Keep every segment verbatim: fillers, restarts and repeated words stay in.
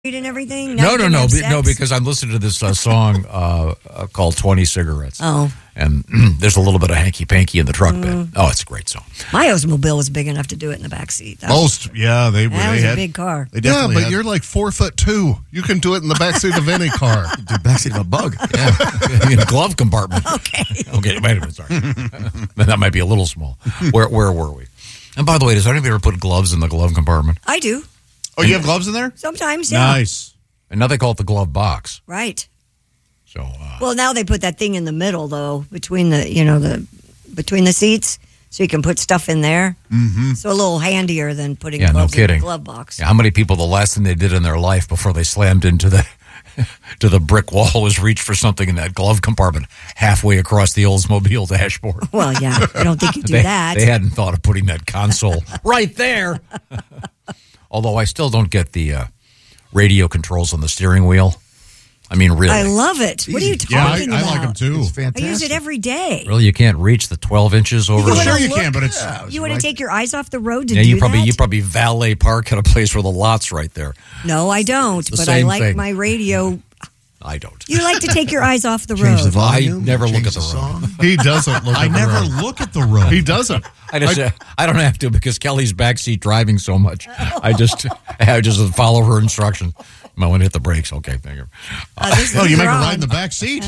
and everything? No, no, no, be, no, because I'm listening to this uh, song uh, uh, called twenty cigarettes. Oh. And there's a little bit of hanky-panky in the truck mm. bed. Oh, it's a great song. My Oldsmobile was big enough to do it in the back seat. That Most, was, yeah, they, that they was had. a big car. They yeah, but had. You're like four foot two. You can do it in the back seat of any car. The back seat of a bug. Yeah. In a glove compartment. Okay. Okay, wait a minute, sorry. That might be a little small. Where where were we? And by the way, does anybody ever put gloves in the glove compartment? I do. Oh, and you have gloves in there? Sometimes, yeah. Nice. And now they call it the glove box. Right. So. Uh, well, now they put that thing in the middle, though, between the you know the between the seats, so you can put stuff in there. Mm-hmm. So a little handier than putting yeah, gloves no kidding. in the glove box. Yeah, how many people the last thing they did in their life before they slammed into the to the brick wall was reach for something in that glove compartment halfway across the Oldsmobile dashboard? Well, yeah, I don't think you do they, that. They hadn't thought of putting that console right there. Although I still don't get the uh, radio controls on the steering wheel. I mean, really. I love it. What are you talking yeah, I, about? I like them too. It's fantastic. I use it every day. Really, you can't reach the twelve inches over. Well, the sure you look, can, but it's uh, you want right. to take your eyes off the road to yeah, do you probably that? you probably valet park at a place where the lot's right there. No, I don't. The but I like thing. my radio. I don't. You like to take your eyes off the Change road. the volume. I never look at the, the road. He doesn't look I at the never road. look at the road. He doesn't. I just I, I don't have to because Kelly's backseat driving so much. I just I just follow her instructions. I want to hit the brakes. Okay, thank you. Uh, this Oh, is you make her wrong. ride in the back seat.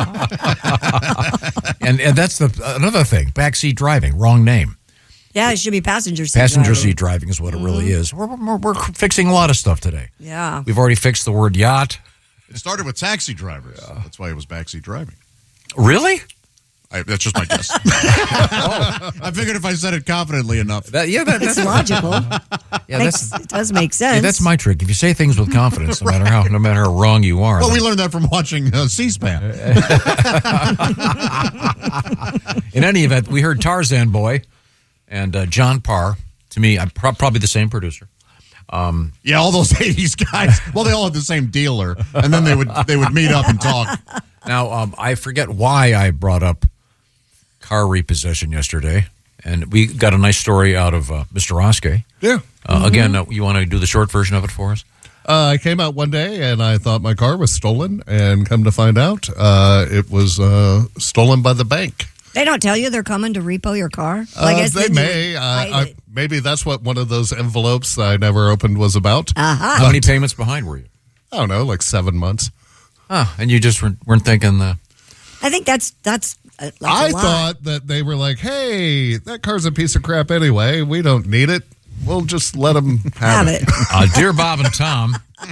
and and that's the another thing. Backseat driving, wrong name. Yeah, it should be passenger seat Passenger driving. seat driving is what it really is. We're, we're, we're fixing a lot of stuff today. Yeah. We've already fixed the word yacht. It started with taxi drivers. Yeah. That's why it was backseat driving. Really? I, that's just my guess. oh. I figured if I said it confidently enough. That, yeah, that, It's that's logical. Yeah, Makes, that's, it does make sense. yeah, that's my trick. If you say things with confidence, no matter how no matter how wrong you are. Well, then, we learned that from watching uh, C-SPAN. in any event, we heard Tarzan Boy and uh, John Parr. To me, I'm pro- probably the same producer. Um, yeah, all those eighties guys. Well, they all had the same dealer, and then they would they would meet up and talk. Now, um, I forget why I brought up car repossession yesterday, and we got a nice story out of uh, Mister Oskey. Yeah. Uh, Mm-hmm. Again, uh, you want to do the short version of it for us? Uh, I came out one day and I thought my car was stolen, and come to find out, uh, it was uh, stolen by the bank. They don't tell you they're coming to repo your car? Well, I Uh, guess they then may. you Uh, hide I, it. maybe that's what one of those envelopes I never opened was about. Uh-huh. How many payments behind were you? I don't know, like seven months. Oh, and you just weren't, weren't thinking the. I think that's that's uh, like I a lot. thought that they were like, hey, that car's a piece of crap anyway. We don't need it. We'll just let them have, Have it. it. Uh, Dear Bob and Tom,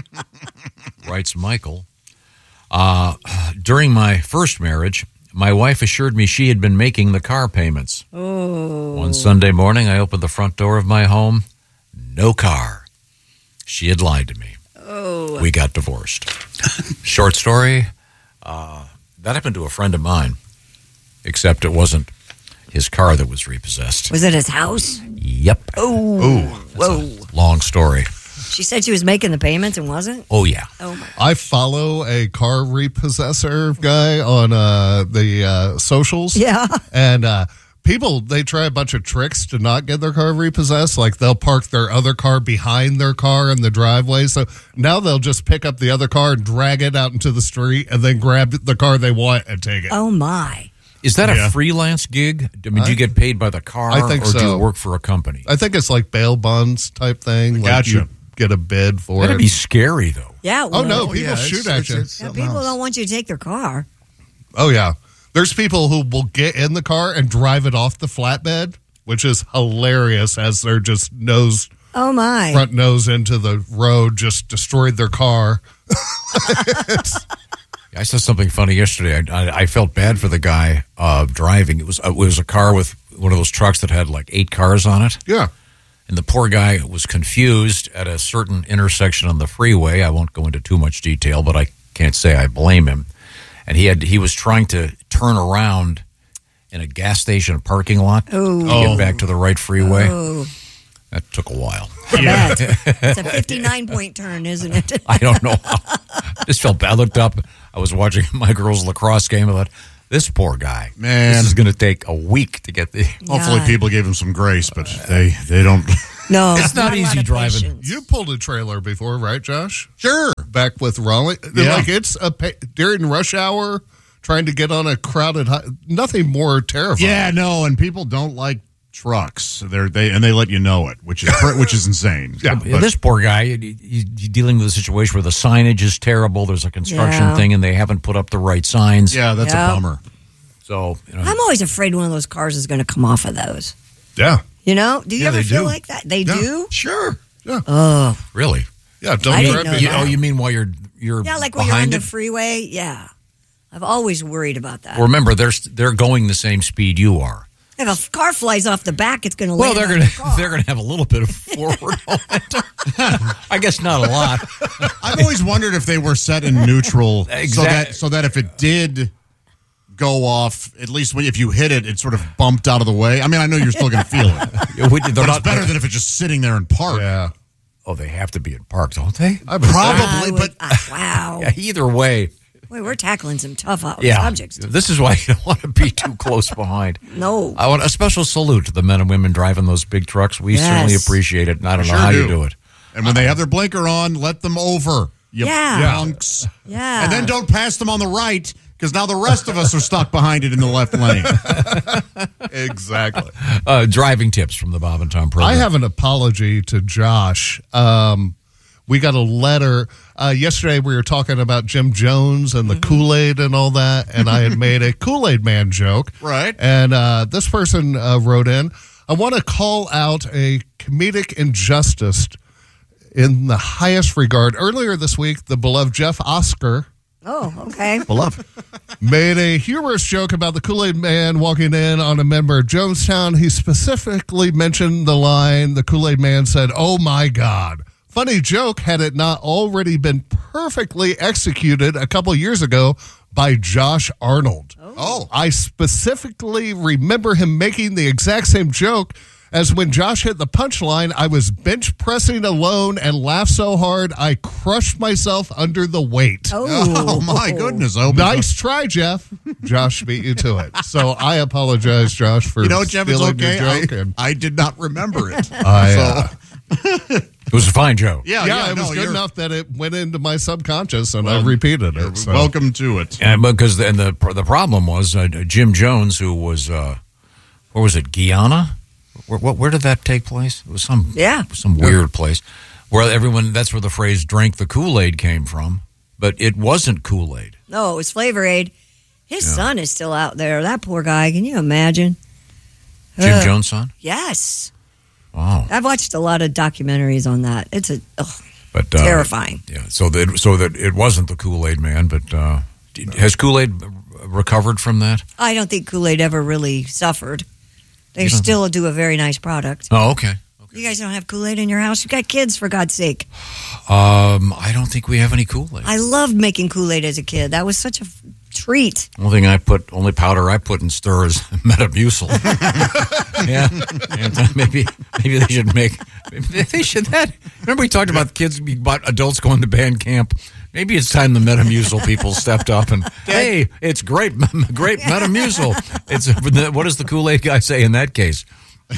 writes Michael, uh, during my first marriage, my wife assured me she had been making the car payments. Oh. One Sunday morning, I opened the front door of my home. No car. She had lied to me. Oh. We got divorced. Short story. Uh, that happened to a friend of mine, except it wasn't his car that was repossessed. Was it his house? Yep. Oh. Whoa. Long story. She said she was making the payments and wasn't? Oh, yeah. Oh, my. I follow a car repossessor guy on uh, the uh, socials. Yeah. And uh, people, they try a bunch of tricks to not get their car repossessed. Like they'll park their other car behind their car in the driveway. So now they'll just pick up the other car and drag it out into the street and then grab the car they want and take it. Oh, my. Is that Yeah. a freelance gig? I mean, do you get paid by the car, I think or do so. you work for a company? I think it's like bail bonds type thing. Like Gotcha. you get a bid for That'd it. be scary, though. Yeah. Oh, well, no, Oh, people yeah, shoot it's- at it's- you. it's yeah, something people else. don't want you to take their car. Oh, yeah. There's people who will get in the car and drive it off the flatbed, which is hilarious as they're just nose, Oh, my. front nose into the road, just destroyed their car. I saw something funny yesterday. I, I, I felt bad for the guy uh, driving. It was it was a car with one of those trucks that had like eight cars on it. Yeah. And the poor guy was confused at a certain intersection on the freeway. I won't go into too much detail, but I can't say I blame him. And he had he was trying to turn around in a gas station parking lot Oh. to get back to the right freeway. Oh. That took a while. Yeah. It's a fifty-nine point turn, isn't it? I don't know. I just felt bad. I looked up. I was watching my girls' lacrosse game. I thought, this poor guy. Man. This is going to take a week to get the. Hopefully Yeah. people gave him some grace, but they, they don't. No, It's not a lot easy of driving. patience. You pulled a trailer before, right, Josh? Sure. Back with Raleigh. Yeah. Like it's a pa- during rush hour trying to get on a crowded high, nothing more terrifying. Yeah, no, and people don't like trucks. They're they and they let you know it, which is which is insane. Yeah, Yeah, this poor guy, he- he- he's dealing with a situation where the signage is terrible. There's a construction Yeah. thing, and they haven't put up the right signs. Yeah, that's Yeah. a bummer. So, you know, I'm always afraid one of those cars is going to come off of those. Yeah. You know? Do you Yeah, ever they feel do. like that? They Yeah. do? Sure. Oh. really? Yeah. Don't I didn't grab know me. You, that. oh, you mean while you're you're Yeah, like when you're on behind the it? freeway. Yeah. I've always worried about that. Well, remember, they're they're going the same speed you are. If a car flies off the back, it's going to Well, land they're on going the to car. they're going to have a little bit of forward momentum. I guess not a lot. I've always wondered if they were set in neutral, so Exact- that so that if it did go off, at least when, if you hit it, it sort of bumped out of the way. I mean, I know you're still going to feel it, Yeah, we- they're but it's not- better than if it's just sitting there in park. Yeah. Oh, they have to be in park, don't they? I would I Probably, would- but ah, wow. Yeah, either way. Wait, we're tackling some tough uh, Yeah, subjects. this is why you don't want to be too close behind. No. I want a special salute to the men and women driving those big trucks. We Yes. certainly appreciate it, and I don't know Sure how do. you do it. and when they have their blinker on, let them over. You Yeah. punks. Yeah. And then don't pass them on the right, because now the rest of us are stuck behind it in the left lane. Exactly. Uh, driving tips from the Bob and Tom program. I have an apology to Josh. Um, we got a letter. Uh, yesterday we were talking about Jim Jones and the Kool-Aid and all that, and I had made a Kool-Aid man joke. Right. And uh, this person uh, wrote in, I want to call out a comedic injustice in the highest regard. Earlier this week, the beloved Jeff Oscar Oh, okay. Beloved. made a humorous joke about the Kool-Aid Man walking in on a member of Jonestown. He specifically mentioned the line, the Kool-Aid Man said, "Oh my God." Funny joke had it not already been perfectly executed a couple years ago by Josh Arnold. Oh. I specifically remember him making the exact same joke as when Josh hit the punchline. I was bench pressing alone and laughed so hard I crushed myself under the weight. Oh, Oh, my goodness. I hope Nice try, Jeff. Josh beat you to it. So I apologize, Josh, for You know, Jeff, it's stealing your okay. joke. I, and I did not remember it. I, uh, It was a fine joke. yeah, yeah, yeah, it no, was good you're- enough that it went into my subconscious, and I Well, repeated it. So. Welcome to it. And because the, and the the problem was uh, Jim Jones, who was uh, where was it, Guyana? Where, what, where did that take place? It was some Yeah. some weird place where everyone. That's where the phrase "drank the Kool-Aid" came from, but it wasn't Kool-Aid. no, it was Flavor Aid. His Yeah. son is still out there. That poor guy. Can you imagine? Jim Ugh. Jones' son. Yes. Wow, I've watched a lot of documentaries on that. It's a ugh, but uh, terrifying. Yeah, so that so that it wasn't the Kool-Aid Man, but uh, has Kool-Aid recovered from that? I don't think Kool-Aid ever really suffered. They You don't still do a very nice product. Oh, okay. You guys don't have Kool-Aid in your house? You got kids, for God's sake. Um, I don't think we have any Kool-Aid. I loved making Kool-Aid as a kid. That was such a f- treat. Only thing I put, only powder I put in stir is Metamucil. yeah, and uh, maybe maybe they should make. Maybe they should that. Remember we talked about kids, about adults going to band camp. Maybe it's time the Metamucil people stepped up and hey, it's great, great Metamucil. It's what does the Kool-Aid guy say in that case?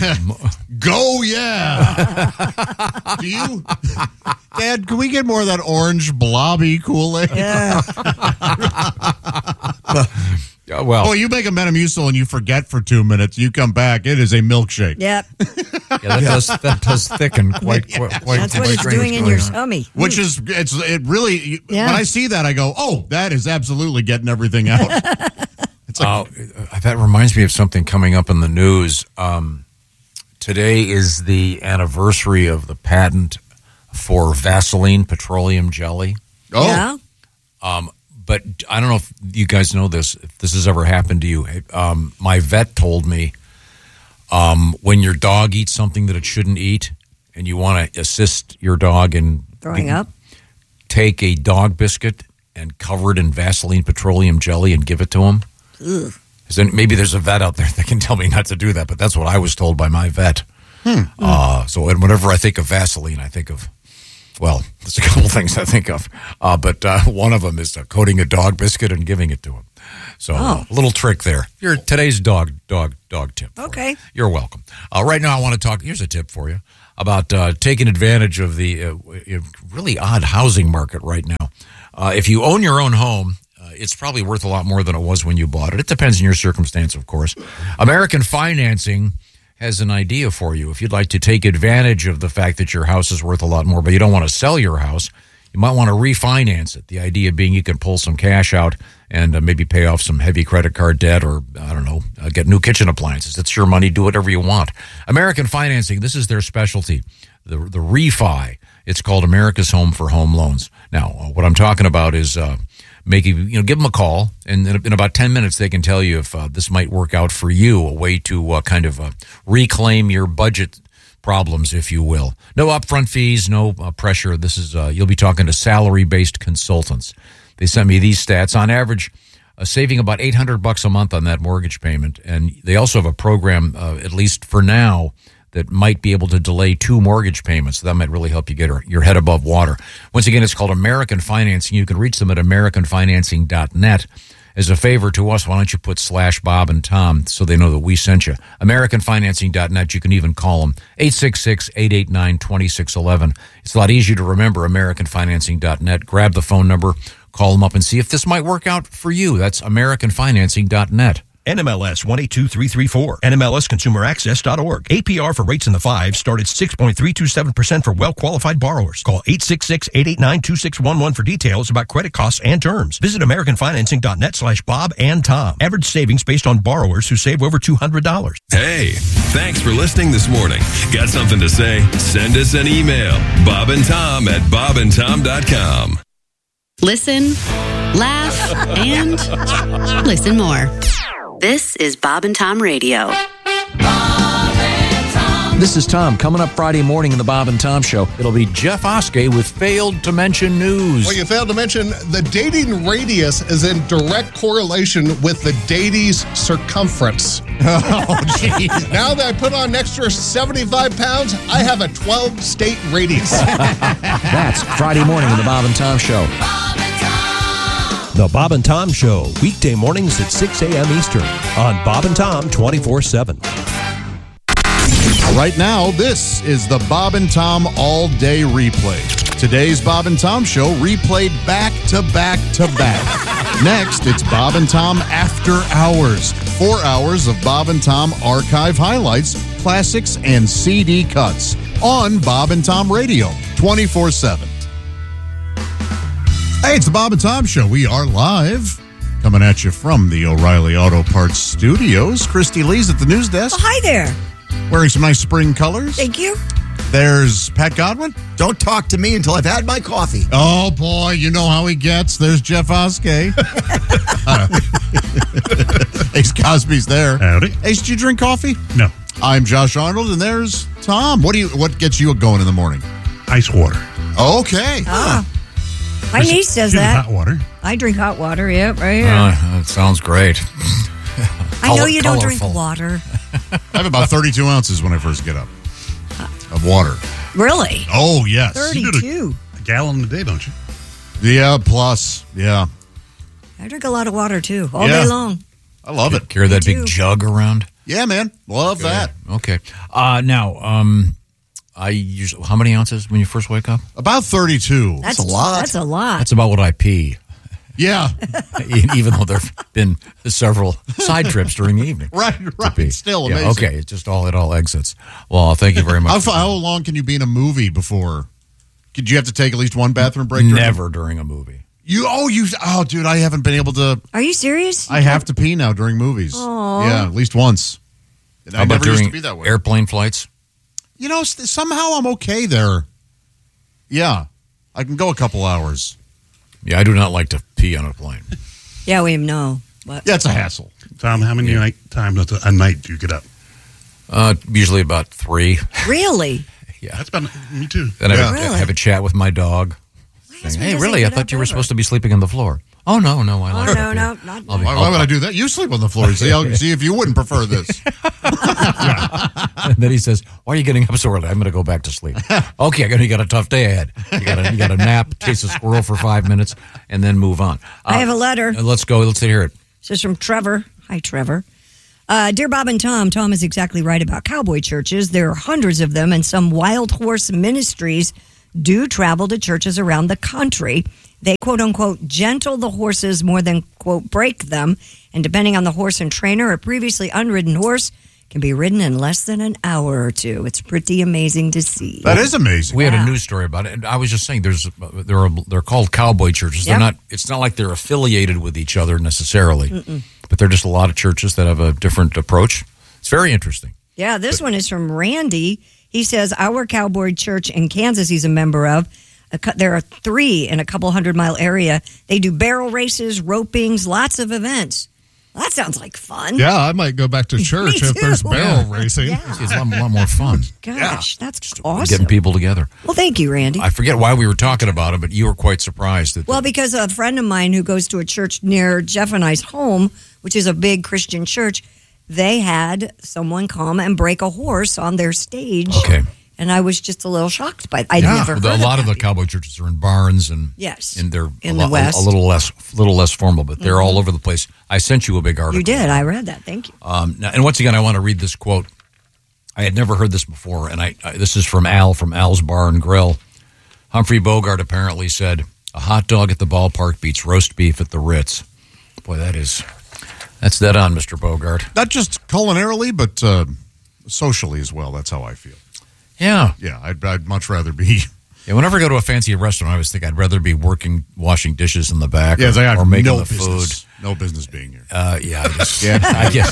Go, yeah. Do you, Dad, can we get more of that orange blobby Kool-Aid? Yeah. Uh, well, Boy, you make a Metamucil and you forget for two minutes. You come back, it is a milkshake. Yep. yeah, that does that does thicken quite quite. quite That's what quite it's strange doing in going your on. tummy. Which is, it's it really, you- Yeah. when I see that, I go, oh, that is absolutely getting everything out. It's like, Uh, that reminds me of something coming up in the news. Um, today is the anniversary of the patent for Vaseline petroleum jelly. oh, Yeah. Um, but I don't know if you guys know this, if this has ever happened to you. Um, my vet told me um, when your dog eats something that it shouldn't eat and you want to assist your dog in Throwing up. take a dog biscuit and cover it in Vaseline petroleum jelly and give it to him. Ugh. Then maybe there's a vet out there that can tell me not to do that, but that's what I was told by my vet. Hmm. Uh, so and whenever I think of Vaseline, I think of, well, there's a couple things I think of, uh, but uh, one of them is uh, coating a dog biscuit and giving it to him. So uh, a little trick there. Your today's dog dog dog tip. for you. Okay. You're welcome. Uh, right now, I want to talk. Here's a tip for you. about uh, taking advantage of the uh, really odd housing market right now. Uh, if you own your own home, uh, it's probably worth a lot more than it was when you bought it. It depends on your circumstance, of course. American Financing has an idea for you. If you'd like to take advantage of the fact that your house is worth a lot more, but you don't want to sell your house, you might want to refinance it. The idea being you can pull some cash out and uh, maybe pay off some heavy credit card debt or, I don't know, uh, get new kitchen appliances. It's your money. Do whatever you want. American Financing, this is their specialty, the, the refi. It's called America's Home for Home Loans. Now, uh, what I'm talking about is uh, making, you know, give them a call, and in, in about ten minutes they can tell you if uh, this might work out for you, a way to uh, kind of uh, reclaim your budget problems, if you will. No upfront fees, no uh, pressure. This is uh, you'll be talking to salary-based consultants. They sent me these stats. On average, uh, saving about eight hundred bucks a month on that mortgage payment, and they also have a program, uh, at least for now, that might be able to delay two mortgage payments. So that might really help you get your head above water. Once again, it's called American Financing. You can reach them at american financing dot net. As a favor to us, why don't you put slash Bob and Tom so they know that we sent you. american financing dot net. You can even call them eight six six, eight eight nine, two six one one. It's a lot easier to remember, american financing dot net. Grab the phone number, call them up, and see if this might work out for you. That's american financing dot net. N M L S one eight two three three four. N M L S consumer access dot org. A P R for rates in the fives start at six point three two seven percent for well-qualified borrowers. Call eight six six, eight eight nine, two six one one for details about credit costs and terms. Visit american financing dot net slash Bob and Tom. Average savings based on borrowers who save over two hundred dollars. Hey, thanks for listening this morning. Got something to say? Send us an email. Bob and Tom at bob and tom dot com. Listen, laugh, and listen more. This is Bob and Tom Radio. This is Tom. Coming up Friday morning in the Bob and Tom Show, it'll be Jeff Oskey with Failed to Mention News. Well, you failed to mention the dating radius is in direct correlation with the datie's circumference. Oh, geez. Now that I put on an extra seventy-five pounds, I have a twelve-state radius. That's Friday morning in the Bob and Tom Show. The Bob and Tom Show, weekday mornings at six a.m. Eastern on Bob and Tom twenty-four seven. Right now, this is the Bob and Tom All-Day Replay. Today's Bob and Tom Show replayed back to back to back. Next, it's Bob and Tom After Hours. Four hours of Bob and Tom archive highlights, classics, and C D cuts on Bob and Tom Radio, twenty-four seven. Hey, it's the Bob and Tom Show. We are live, coming at you from the O'Reilly Auto Parts Studios. Christy Lee's at the news desk. Oh, hi there. Wearing some nice spring colors. Thank you. There's Pat Godwin. Don't talk to me until I've had my coffee. Oh, boy, you know how he gets. There's Jeff Oskey. uh, Ace Cosby's there. Howdy. Ace, did you drink coffee? No. I'm Josh Arnold, and there's Tom. What do you? What gets you going in the morning? Ice water. Okay. Ah. My niece does Shoot, that. Hot water. I drink hot water, yep, right here. Uh, that sounds great. I know you don't Colorful. drink water. I have about thirty-two ounces when I first get up of water. Really? Oh, yes. thirty-two. A gallon a day, don't you? Yeah, plus. Yeah. I drink a lot of water, too, all Yeah. day long. I love it. Carry that Me big too. jug around. Yeah, man. Love that. Okay. Uh, now, um, I usually, how many ounces when you first wake up? About thirty-two. That's a lot. That's a lot. That's about what I pee. Yeah. Even though there have been several side trips during the evening. Right, to right. pee. Still Yeah, amazing. okay, it just all it all exits. Well, thank you very much. How, fa- how long can you be in a movie before? Did you have to take at least one bathroom break? during- Never during a movie. You oh you oh dude, I haven't been able to. Are you serious? I have to pee now during movies. Aw. Yeah, at least once. And How I about never used during to be that way. airplane flights? You know, s- somehow I'm okay there. Yeah, I can go a couple hours. Yeah, I do not like to pee on a plane. Yeah, we know. But Yeah, it's a hassle. Tom, how many Yeah. night times a night do you get up? Uh, usually about three. really? Yeah. That's about me too. Then I have, Yeah. a, have a chat with my dog. Yes, Saying, we hey, just really? ain't I get thought up you were ever. supposed to be sleeping on the floor. Oh, no, no. I Oh, like it no, up no, here. not I'll be- Why, why would I do that? You sleep on the floor. See, how, see if you wouldn't prefer this. And then he says, why are you getting up so early? I'm going to go back to sleep. Okay, I got you got a tough day ahead. You got a, you got a nap, chase a squirrel for five minutes, and then move on. I have a letter. Uh, let's go. Let's hear it. This is from Trevor. Hi, Trevor. Uh, dear Bob and Tom, Tom is exactly right about cowboy churches. There are hundreds of them, and some wild horse ministries do travel to churches around the country. They, quote unquote, gentle the horses more than, quote, break them. And depending on the horse and trainer, a previously unridden horse can be ridden in less than an hour or two. It's pretty amazing to see. That is amazing. We had Yeah. a news story about it, and I was just saying, there's there are they're called cowboy churches. They're Yep. not. It's not like they're affiliated with each other necessarily, Mm-mm. but they're just a lot of churches that have a different approach. It's very interesting. Yeah, this one is from Randy. He says, our cowboy church in Kansas he's a member of, a cou- there are three in a couple hundred mile area. They do barrel races, ropings, lots of events. Well, that sounds like fun. Yeah, I might go back to church if too. there's barrel Yeah. racing. Yeah. It's a lot, lot more fun. Gosh, that's Getting awesome. people together. Well, thank you, Randy. I forget why we were talking about it, but you were quite surprised that. Well, because a friend of mine who goes to a church near Jeff and I's home, which is a big Christian church, they had someone come and break a horse on their stage. Okay. And I was just a little shocked by I'd Yeah, never heard a of lot of that the cowboy churches are in barns and Yes. and they're In a, the lo- West. a little less little less formal, but they're all over the place. I sent you a big article. You did. I read that. Thank you. Um, now, and once again, I want to read this quote. I had never heard this before, and I, I this is from Al from Al's Bar and Grill. Humphrey Bogart apparently said, "A hot dog at the ballpark beats roast beef at the Ritz." Boy, that is that's dead on, Mister Bogart. Not just culinarily, but uh, socially as well. That's how I feel. Yeah, Yeah, I'd, I'd much rather be. yeah. Whenever I go to a fancy restaurant, I always think I'd rather be working, washing dishes in the back, Yeah, or, they have or making no the business, food. no business being here. Uh, yeah, I just, Yeah. I guess.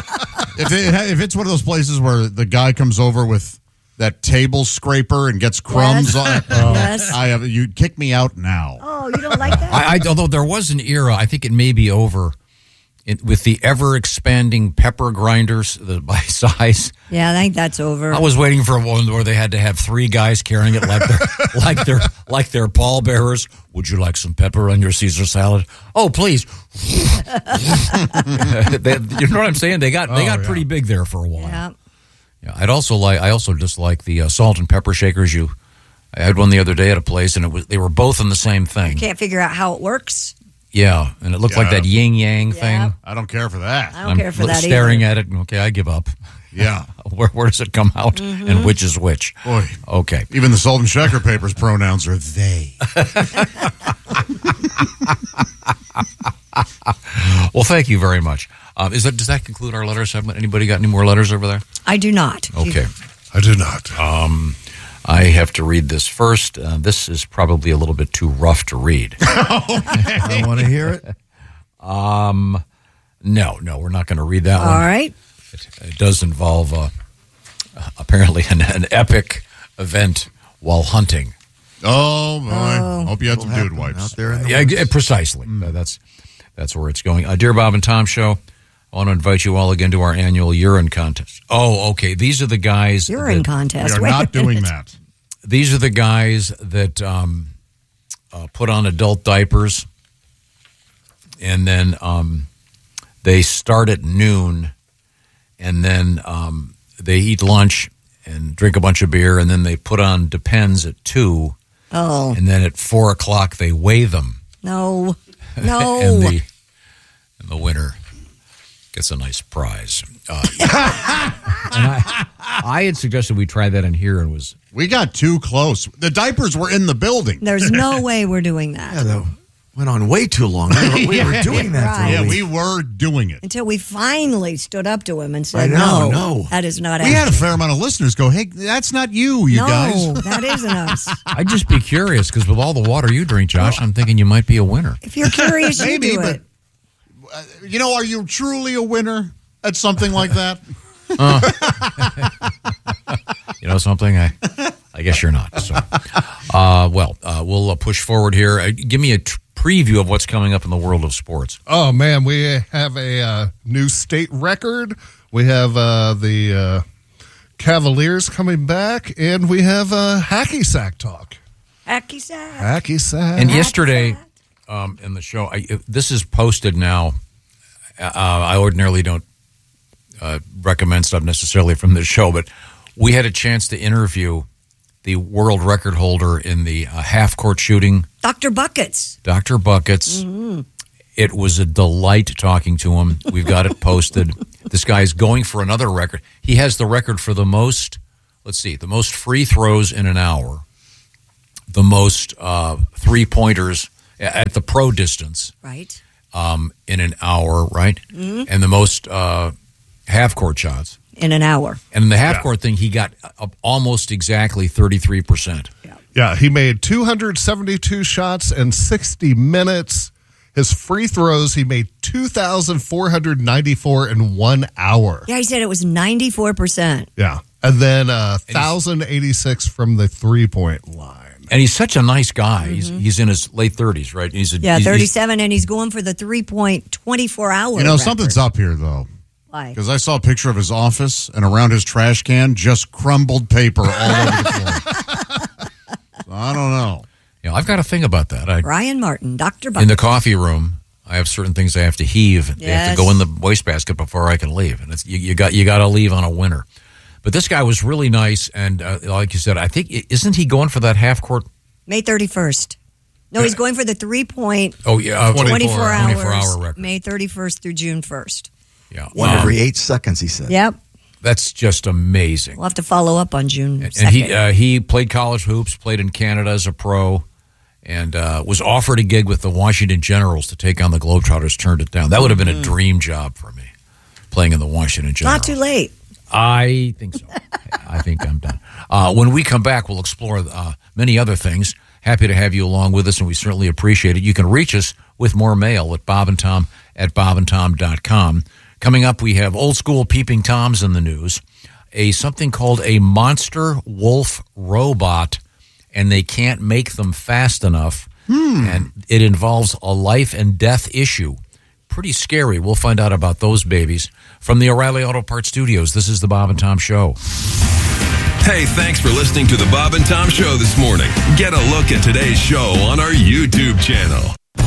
If it, if it's one of those places where the guy comes over with that table scraper and gets crumbs Yes. on it, oh, Yes. I have you kick me out now. Oh, you don't like that? I, I, although there was an era, I think it may be over, in, with the ever expanding pepper grinders the, by size. Yeah, I think that's over. I was waiting for one where they had to have three guys carrying it like they're like they're like they're pallbearers. Would you like some pepper on your Caesar salad? Oh, please. They- you know what I'm saying? They got they Oh, got yeah. pretty big there for a while. yeah. Yeah, I'd also like I also just like the uh, salt and pepper shakers. You, I had one the other day at a place, and it was they were both in the same thing. Can't figure out how it works. Yeah, and it looked like Yeah. that yin yang Yeah. thing. I don't care for that. I don't I'm care for that staring either. at it. Okay, I give up. Yeah, Where, where does it come out, Mm-hmm. and which is which? boy. Okay. Even the salt and shaker papers pronouns are they. Well, thank you very much. Um, is that does that conclude our letter segment? Anybody got any more letters over there? I do not. Okay. I do not. Um, I have to read this first. Uh, this is probably a little bit too rough to read. I want to hear it. Um, no, no, we're not going to read that All one. right. It, it does involve uh, apparently an, an epic event while hunting. Oh boy! Oh. Hope you had some dude Happened wipes. out there in the Yeah, woods. eh, precisely. Uh, that's that's where it's going. Uh, Dear Bob and Tom Show, I want to invite you all again to our annual urine contest. Oh, okay. These are the guys. Urine that- contest. We are Wait a not doing minute. that. These are the guys that um, uh, put on adult diapers, and then um, they start at noon, and then um, they eat lunch and drink a bunch of beer, and then they put on Depends at two, Oh, and then at four o'clock they weigh them, no. No. and the and the winner gets a nice prize. Uh, and I, I had suggested we try that in here, and was We got too close. The diapers were in the building. There's no way we're doing that. Yeah, that went on way too long. We were, we were doing that for Right. a Yeah, week. we were doing it. Until we finally stood up to him and said, I know, no, no. that is not We had a accurate. fair amount of listeners go, "Hey, that's not you, you no, guys." that isn't us. I'd just be curious because with all the water you drink, Josh, I'm thinking you might be a winner. If you're curious, you Maybe, do but it. uh, you know, are you truly a winner at something like that? You know something? I, I guess you're not. So, uh, well, uh, we'll uh, push forward here. Uh, give me a t- preview of what's coming up in the world of sports. Oh man, we have a uh, new state record. We have uh, the uh, Cavaliers coming back, and we have uh, hacky sack talk. Hacky sack. Hacky sack. And yesterday, um, in the show, I, uh, this is posted now. Uh, I ordinarily don't uh, recommend stuff necessarily from this show, but we had a chance to interview the world record holder in the uh, half-court shooting, Doctor Buckets. Doctor Buckets. It was a delight talking to him. We've got it posted. This guy's going for another record. He has the record for the most, let's see, the most free throws in an hour, the most uh, three-pointers at the pro distance. Right. Um, in an hour, right? Mm-hmm. And the most uh, half-court shots. In an hour. And in the half-court yeah. thing, he got uh, almost exactly thirty-three percent. Yeah. Yeah, he made two hundred seventy-two shots in sixty minutes. His free throws, he made two thousand four hundred ninety-four in one hour. Yeah, he said it was ninety-four percent. Yeah. And then uh, one thousand eighty-six from the three-point line. And he's such a nice guy. Mm-hmm. He's he's in his late thirties, right? He's a, yeah, he's, thirty-seven, he's, and he's going for the three-point twenty-four hour You know, record. something's up here, though. Why? Because I saw a picture of his office, and around his trash can, just crumbled paper all over the floor. So I don't know. Yeah, I've got a thing about that. I, Ryan Martin, Doctor Buck. In the coffee room, I have certain things I have to heave. Yes. They have to go in the wastebasket before I can leave, and it's, you, you got you got to leave on a winner. But this guy was really nice, and uh, like you said, I think isn't he going for that half court? May thirty-first. No, he's going for the three-point. Oh yeah, uh, twenty-four, twenty-four hours. twenty-four hour record. May thirty-first through June first. Yeah, one um, every eight seconds. He said. Yep. That's just amazing. We'll have to follow up on June and, second. and he uh, he played college hoops, played in Canada as a pro, and uh, was offered a gig with the Washington Generals to take on the Globetrotters. Turned it down. That would have been a dream job for me, playing in the Washington Generals. Not too late. I think so. I think I'm done. Uh, when we come back, we'll explore uh, many other things. Happy to have you along with us, and we certainly appreciate it. You can reach us with more mail at Bob and Tom at bob and tom dot com. Coming up, we have old school peeping Toms in the news, a something called a monster wolf robot, and they can't make them fast enough, hmm. and it involves a life and death issue. Pretty scary. We'll find out about those babies. From the O'Reilly Auto Parts Studios, this is the Bob and Tom Show. Hey, thanks for listening to the Bob and Tom Show this morning. Get a look at today's show on our YouTube channel.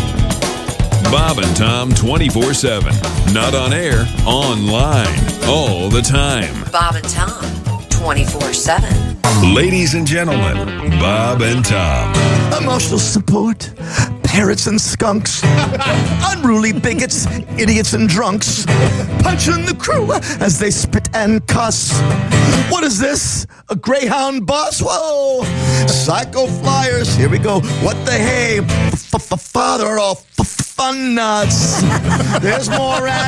Bob and Tom twenty-four seven. Not on air, online, all the time. Bob and Tom twenty-four seven. Ladies and gentlemen, Bob and Tom. Emotional support, parrots and skunks, unruly bigots, idiots and drunks, punching the crew as they spit and cuss. What is this? A Greyhound bus? Whoa! Psycho flyers, here we go. What the hey? Father of fun nuts. There's more